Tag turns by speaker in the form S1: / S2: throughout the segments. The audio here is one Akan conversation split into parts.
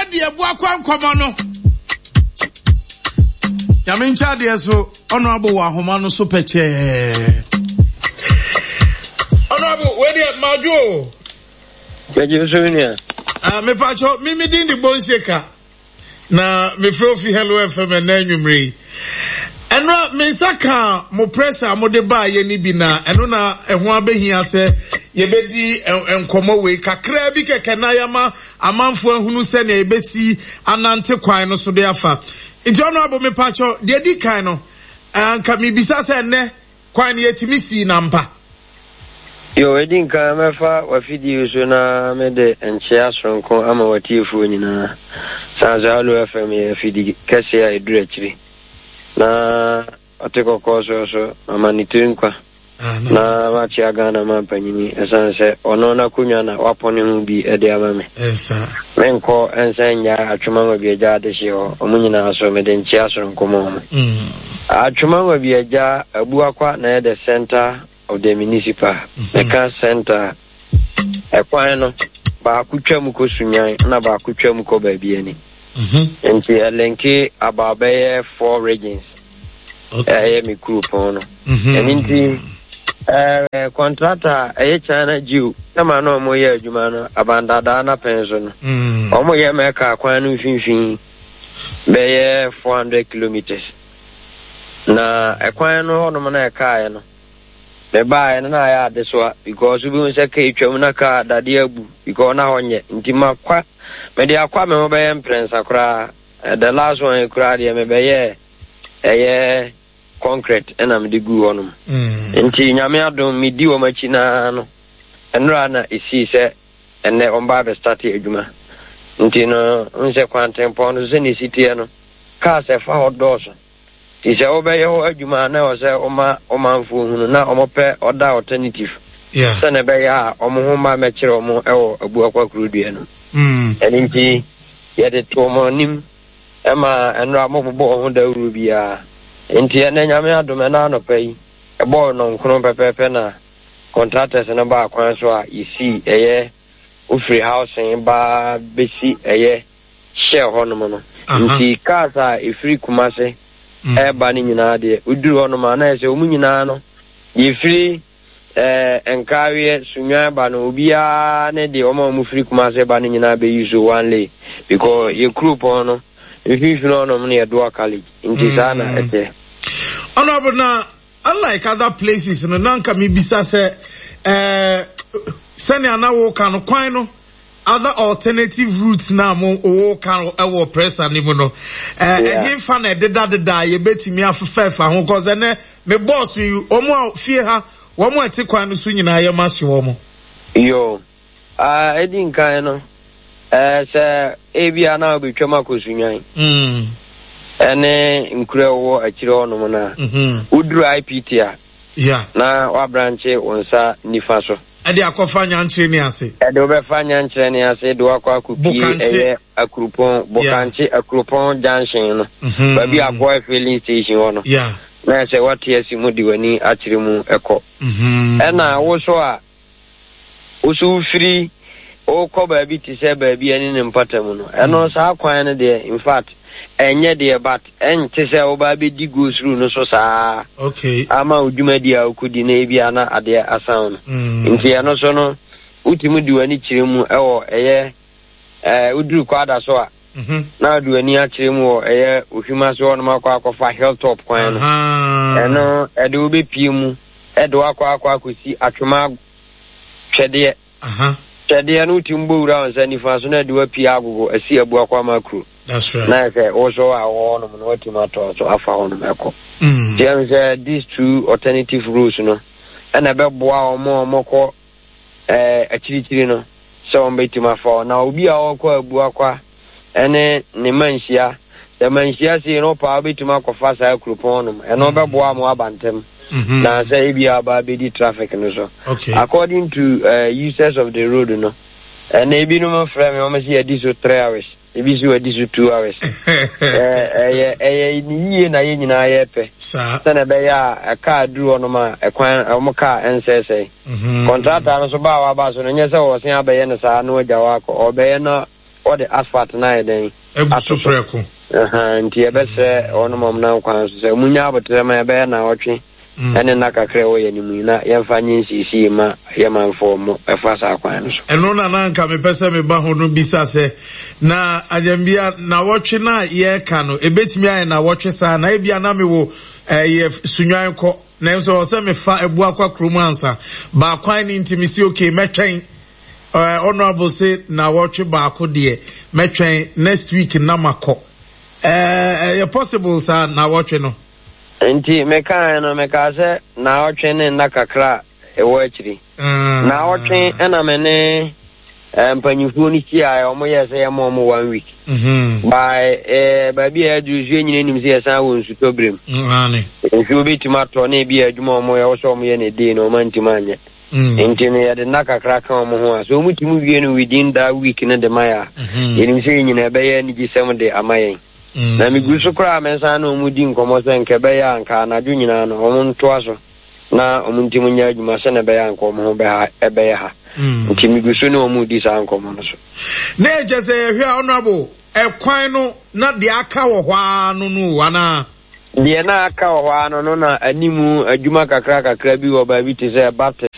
S1: de Abuakwa Nkomo Yamincha de so honorable Wahoma no so peche. Honorable, where the Majo? Me pacho, me din the Bonsheka. Na me frofi hello FM and nanumri. Enra me saka mo pressure mo de ba ye ni bi na eno na eho abehia se ye bedi enkomo we kakra bi keke na yama amanfo ahunu se na ebeti anante kwan no so de afa. Nti ono abo me pacho de di kan no anka mi bisa se ne kwan ye timisi na mpa.
S2: Yo edin kan mefa wa video so na me de enchia sonko ama watifu nyina sanzalo FM ye fidi kase ya edura chiri na ateko koso so amanitin kwa na machi agana mampanyini esanse ono na kunya na wapone hu bi ede amame menko ensenya atwuma bi eja de hio omunyina so me de enchia sonko mo atwuma bi eja Abuakwa na the center of the municipal Meka center ekwan no ba kutwam ko sunyan na ba kutwam ko ba bi ani enti elenke ababe 4 regions mi group ono enti contractor China Jew na ma no mo ye adwuma no abandada na penso no omo ye meka kwan no finfin be ye 400 kilometers na ekwan no hono mo na ekae no me buy na ya deswa because we won say ke twam na ka dade abu because na honye nti makwa me de akwa me ho be prince akra the last one akra de me be ye concrete and me de gu honum nti nyame adom me di wo machi na no enra na isi se enne omba be start adwuma nti no nse kwantempo no se ni sitie no ka se fa hodoso Ise obeye ho adwuma na o se omanfo hunu na omope oda alternative. Se ne be ya omohoma mekire omo ewo Abuakwa kurudue no. Eninti ye de to mo nim ema enra mobobo ho da uru bia. Enti ene nyame adome na no pai. Ebo no nkron pepepe na contractors na ba kwan so a isi eye ofree housing ba besi eye share ho no no. Nti kasa ifri Kumase eba ni nyina de uduru ono ma na ese omu nyina no ye free enkawe sunwa ba no obia ne de omo mu free Kumase ba ni nyina be use one lay because ye group ono if you know no na do college in sana ete
S1: honorable na unlike other places no nanka mi bisa se sani anawo kan kwan no other alternative routes na mo o kan ewo press animu no again fan e deda ye betimi afefa ho cause ene me boss we omo fie ha wo mo ati kwan no so nyina ye ma hye wo mo
S2: yo edin kan no se ebia na obetwama kosunyan ene nkure wo akire ono mo na udru IPT a na wa branche onsa nifa so ade akofanya nchireni ase ade obefanya nchireni ase do akwa kupi akrupon bokanche akrupon junction no babi akwa filling station ono na se wati asimu diwani achire mu eko ena wo so a usu free o ko babi ti se babi ani ne mpatamu no eno sa akwan ne de in fact enye de but ente se o babi di go through no so sa ama uduma dia okudi na ebia na ade asan nti eno so no utimu diwani chiremu ewo eye uduru kwada so a na diwani achiremu eye ohima so no makwa akofa hilltop kwan no eno ede obe piemu edo akwa akosi atwema twede twede no timbo ura onsa nifa so na de wapi agogo asi Abuakwa makro.
S1: That's right.
S2: Na say also I want no tomato so afa on meko. There these two alternative routes no. And abeboa omo ko achirichiri no. So on betima for na obi a okwa Abuakwa ene ne manhia. The manhia say no pa betima ko fa sa krupon no. E no beboa mo abantem. Na say bi aba be di traffic no so. According to users of the road no. And ebi no frame o me say this 3 hours. Ebi so this 2 hours. Ni na ye nyina ye pe. Sa na be ya a car duru ono ma ekwan o car ensese. Contractor no so ba wa ba so no nye se wo sen abaye no sa no agya wa ko obaye no all the asphalt na den
S1: ebusupreko
S2: nti ebese ono mom na nkwan so munya abotre ma ebe na otwe ene na kakra wo ye nimu na yemfa nyinsisi ma yemanfo mo efasa akwan so
S1: eno na nanka me pese me ba ho no bisa se na ajambia na wotwe na ye ka no ebetimi aye na wotwe sa na ebia na me wo ye sunwan ko na nso se me fa ebu akwa kromu ansa ba kwan ni intimisi okay metwen honorable say na wotwe ba ko de metwen next week na mako possible sa na wotwe no
S2: nti meka se na otwe ne na kakra ewo akiri na otwe ena mene mpanyufu ni chia omo ye se mo 1 week by baby aduzue nyine nim se yesa wo nsu tobrem nsu bi timato na bi adwuma omo ye wo so omo ye ne dey no mantimanye nti ne ya de na kakra ka omo ho so omo timu wie no within that week na de maya yenim se nyine ebe ye ni gisem de amayen na mi gusu kra mensa na omudi nkomo se nke be ya nka na dwu nyina no omo nto aso na omunti munya adwuma se na be ya nkomo ho be ha ebe ya ha nti mi gusu na omudi sa nkomo no so
S1: na ejese hwe honorable ekwan no na de aka wo hwa no no ana
S2: de na aka wo hwa no na animu adwuma kakra bi wo ba bi te se Baptist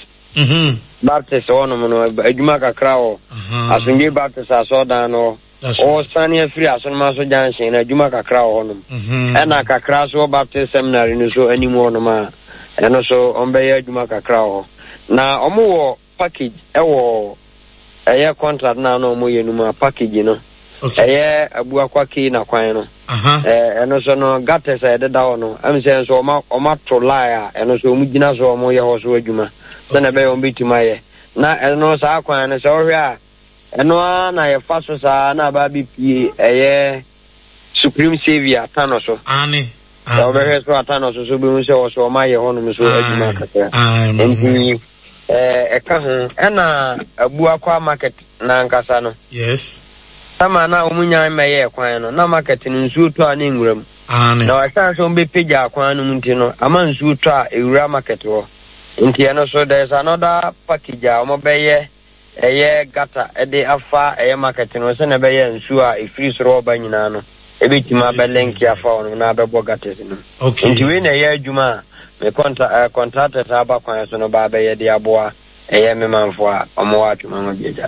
S2: Baptist ono no adwuma kakra wo asunge Baptist asoda no o sani free asonma so junction na juma kakra ho no na kakra so Baptist seminary no so animu no ma eno so ombe ya juma kakra ho na omo wo package ewo eye contract na no omo ye no ma package no eye abu akwaki na kwan no eno so no gates e deda ho no am say so oma to lie eno so omu gina so omo ye ho so adwuma se na be ombe timaye na eno sa kwan no so hwe a eno na ye faso sa na ba bi pie eye Supreme Savior tano so
S1: ani
S2: so be he so atano so bi un se o so ma ye hono so adwuma kakra enti eka ho ena abu akwa market na nkasa no
S1: yes
S2: sama na omunya me ye kwan no na market no nsu to ani nwuram
S1: ani
S2: na wa san so be page akwan no munti no ama nsu to a ewura market wo enti eno so there's another package a mo be ye eye gata ede afa eye market no se na be ye nsu a ifiri soro ba nyina no ebetima be link ya fa no na be bo gata no
S1: okay
S2: nti we na ye adwuma me contractor ta ba kwan so no ba be ye de aboa eye me manfo a omo wa atuma ngo bieja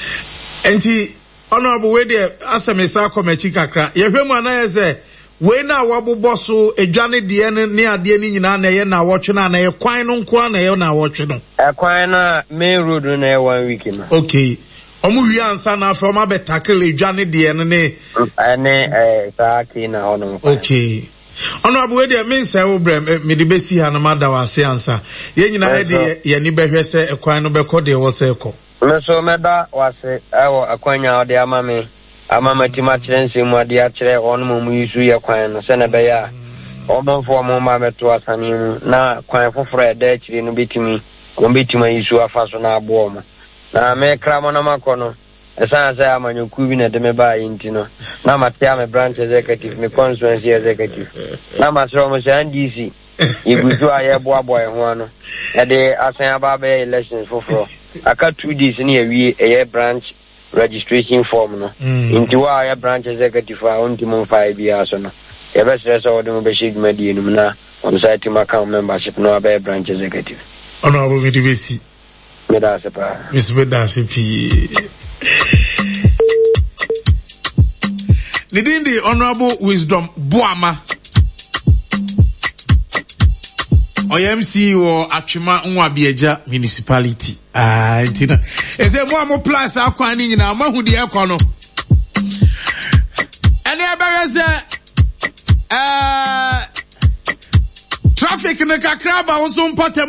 S1: enti honorable we de asemesa komachi kakra ye hwemu anaye se we na wabobọ so edwane de ne ade ni nyina na ye na wotwe na ye kwan no nko na ye na wotwe no
S2: kwan na main road na ye 1 week no
S1: okay omu wi ansa na afọ ma betakele edwane de ne
S2: saaki na ono
S1: okay honorable we de men say wo brem me de besi ha na mada wase ansa ye nyina de ye ni behwe se kwan no bekọ de wo se ekọ
S2: meso meda wase awo akwanya ode amame matima chense mu ade akire ono mu yisu ye kwan no se na be ya omonfo mo ma meto asani mu na kwan foforo eda akire no betimi yisu afaso na abo mo na me kramo na makono esa se amanyoku bi na de me ba yinti no na matia me branch executive me constituency executive na masro mo se NDC igudu aye boabo e ho ano e de asan aba be elections foforo aka 2 days ni awie eye branch registration form no inti wa ya branch executive a on timon 5 years no e be stress o de mo be shigma di enum na on site ma account membership no aba branch executive
S1: honorable Midibesi
S2: meda sepa
S1: Miss Meda CP Lidindi honorable Wisdom Buama OMC or Achima Nwabieja municipality. Tina. Is there more plus aquani nyina ma hu de ekono. Ene abeze traffic ne kakra ba won so